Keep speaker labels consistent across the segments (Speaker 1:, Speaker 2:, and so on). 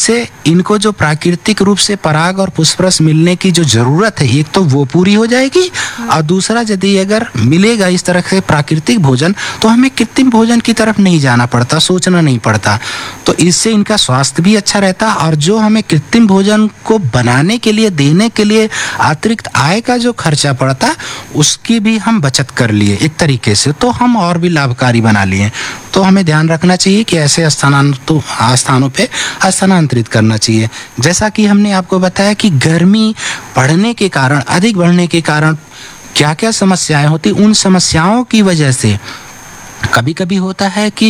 Speaker 1: जिससे इनको जो प्राकृतिक रूप से पराग और पुष्परस मिलने की जो ज़रूरत है, एक तो वो पूरी हो जाएगी, और दूसरा यदि अगर मिलेगा इस तरह से प्राकृतिक भोजन तो हमें कृत्रिम भोजन की तरफ नहीं जाना पड़ता, सोचना नहीं पड़ता। तो इससे इनका स्वास्थ्य भी अच्छा रहता, और जो हमें कृत्रिम भोजन को बनाने के लिए, देने के लिए अतिरिक्त आय का जो खर्चा पड़ता, उसकी भी हम बचत कर लिए एक तरीके से, तो हम और भी लाभकारी बना लिए। तो हमें ध्यान रखना चाहिए कि ऐसे स्थानों पे स्थानांतरित करना चाहिए। जैसा कि हमने आपको बताया कि गर्मी बढ़ने के कारण, अधिक बढ़ने के कारण क्या क्या समस्याएं होती, उन समस्याओं की वजह से कभी कभी होता है कि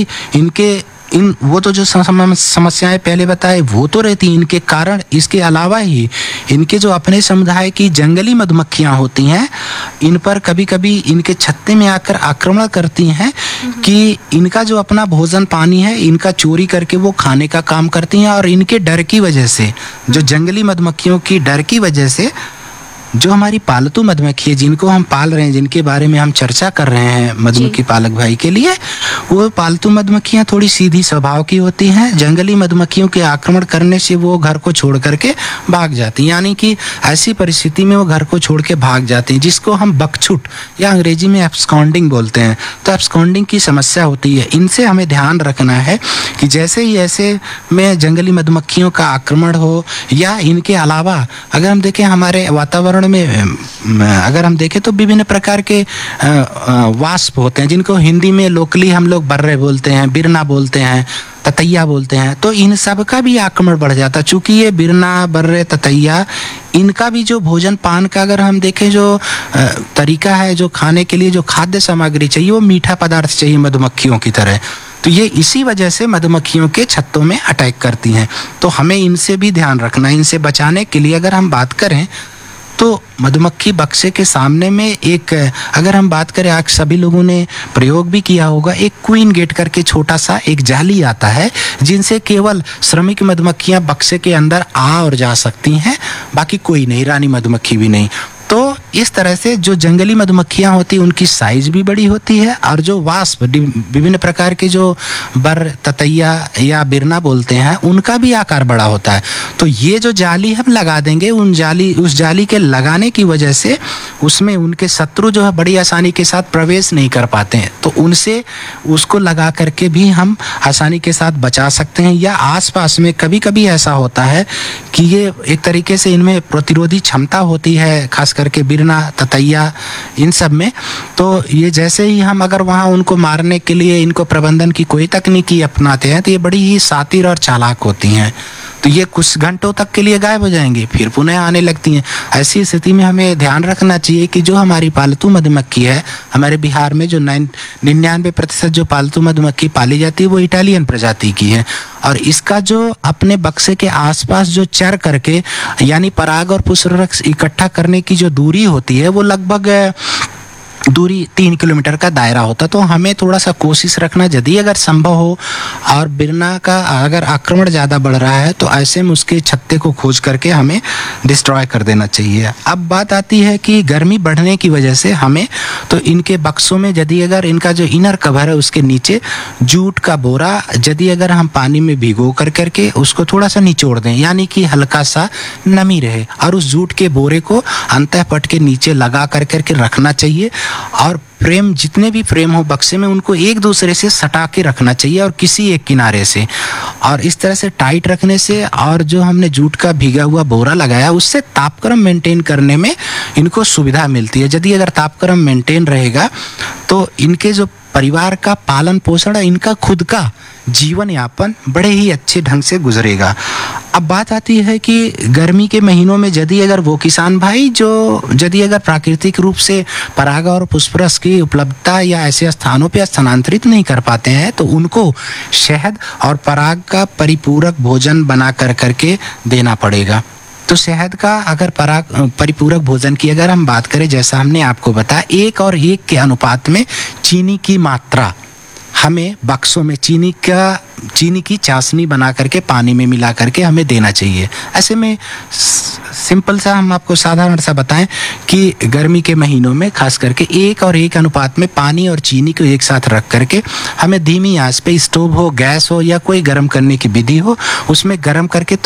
Speaker 1: वो तो जो समस्याएं पहले बताए वो तो रहती, इनके कारण, इसके अलावा ही इनके जो अपने समुदाय की जंगली मधुमक्खियां होती हैं, इन पर कभी कभी इनके छत्ते में आकर आक्रमण करती हैं कि इनका जो अपना भोजन पानी है इनका चोरी करके वो खाने का काम करती हैं। और इनके डर की वजह से, जो जंगली मधुमक्खियों की डर की वजह से, जो हमारी पालतू मधुमक्खी है जिनको हम पाल रहे हैं, जिनके बारे में हम चर्चा कर रहे हैं मधुमक्खी पालक भाई के लिए, वो पालतू मधुमक्खियां थोड़ी सीधी स्वभाव की होती हैं। जंगली मधुमक्खियों के आक्रमण करने से वो घर को छोड़ करके भाग जाती हैं, यानी कि ऐसी परिस्थिति में वो घर को छोड़ के भाग जाती हैं, जिसको हम बकछुट या अंग्रेजी में एब्सकॉन्डिंग बोलते हैं। तो एब्सकॉन्डिंग की समस्या होती है। इनसे हमें ध्यान रखना है कि जैसे ही ऐसे में जंगली मधुमक्खियों का आक्रमण हो, या इनके अलावा अगर हम देखें हमारे वातावरण में अगर हम देखें तो विभिन्न प्रकार के वास्प होते हैं, जिनको हिंदी में लोकली हम लोग बर्रे बोलते हैं, बिरना बोलते हैं, ततैया बोलते हैं। तो इन सब का भी आक्रमण बढ़ जाता, चूंकि ये बिरना, बर्रे, ततैया, इनका भी जो भोजन पान का अगर हम देखें जो तरीका है, जो खाने के लिए जो खाद्य सामग्री चाहिए वो मीठा पदार्थ चाहिए मधुमक्खियों की तरह। तो ये इसी वजह से मधुमक्खियों के छत्तों में अटैक करती हैं। तो हमें इनसे भी ध्यान रखना है। इनसे बचाने के लिए अगर हम बात करें तो मधुमक्खी बक्से के सामने में एक, अगर हम बात करें, आज सभी लोगों ने प्रयोग भी किया होगा, एक क्वीन गेट करके छोटा सा एक जाली आता है, जिनसे केवल श्रमिक मधुमक्खियां बक्से के अंदर आ और जा सकती हैं, बाकी कोई नहीं, रानी मधुमक्खी भी नहीं। तो इस तरह से जो जंगली मधुमक्खियां होती हैं उनकी साइज भी बड़ी होती है, और जो वास्प विभिन्न प्रकार के जो बर, ततैया या बिरना बोलते हैं, उनका भी आकार बड़ा होता है। तो ये जो जाली हम लगा देंगे, उस जाली के लगाने की वजह से उसमें उनके शत्रु जो है बड़ी आसानी के साथ प्रवेश नहीं कर पाते हैं। तो उनसे उसको लगा करके भी हम आसानी के साथ बचा सकते हैं। या आसपास में कभी कभी ऐसा होता है कि ये एक तरीके से इनमें प्रतिरोधी क्षमता होती है, खास करके बिरना, ततैया, इन सब में। तो ये जैसे ही हम अगर वहाँ उनको मारने के लिए इनको प्रबंधन की कोई तकनीकी अपनाते हैं तो ये बड़ी ही शातिर और चालाक होती हैं। तो ये कुछ घंटों तक के लिए गायब हो जाएंगी, फिर पुनः आने लगती हैं। ऐसी स्थिति में हमें ध्यान रखना चाहिए कि जो हमारी पालतू मधुमक्खी है, हमारे बिहार में जो 99% जो पालतू मधुमक्खी पाली जाती है वो इटालियन प्रजाति की है। और इसका जो अपने बक्से के आसपास जो चर करके, यानी पराग और पुष्परस इकट्ठा करने की जो दूरी होती है, वो लगभग दूरी 3 किलोमीटर का दायरा होता। तो हमें थोड़ा सा कोशिश रखना, यदि अगर संभव हो और बिरना का अगर आक्रमण ज़्यादा बढ़ रहा है तो ऐसे में उसके छत्ते को खोज करके हमें डिस्ट्रॉय कर देना चाहिए। अब बात आती है कि गर्मी बढ़ने की वजह से हमें तो इनके बक्सों में, यदि अगर इनका जो इनर कवर है उसके नीचे जूट का बोरा, यदि अगर हम पानी में भिगो करके उसको थोड़ा सा निचोड़ दें, यानी कि हल्का सा नमी रहे, और उस जूट के बोरे को अंतःपट के नीचे लगा करके रखना चाहिए। और फ्रेम, जितने भी फ्रेम हो बक्से में, उनको एक दूसरे से सटा के रखना चाहिए, और किसी एक किनारे से, और इस तरह से टाइट रखने से, और जो हमने जूट का भीगा हुआ बोरा लगाया उससे तापक्रम मेंटेन करने में इनको सुविधा मिलती है। यदि अगर तापक्रम मेंटेन रहेगा तो इनके जो परिवार का पालन पोषण है, इनका खुद का जीवन यापन बड़े ही अच्छे ढंग से गुजरेगा। अब बात आती है कि गर्मी के महीनों में यदि अगर वो किसान भाई जो यदि अगर प्राकृतिक रूप से पराग और पुष्परस की उपलब्धता या ऐसे स्थानों पर स्थानांतरित नहीं कर पाते हैं, तो उनको शहद और पराग का परिपूरक भोजन बना करके देना पड़ेगा। तो शहद का अगर परिपूरक भोजन की अगर हम बात करें, जैसा हमने आपको बताया, 1:1 के अनुपात में चीनी की मात्रा हमें बक्सों में चीनी की चाशनी बना करके पानी में मिला करके हमें देना चाहिए। ऐसे में सिंपल सा हम आपको साधारण सा बताएं कि गर्मी के महीनों में खास करके 1:1 अनुपात में पानी और चीनी को एक साथ रख करके हमें धीमी आंच पे, स्टोव हो, गैस हो या कोई गर्म करने की विधि हो, उसमें गर्म करके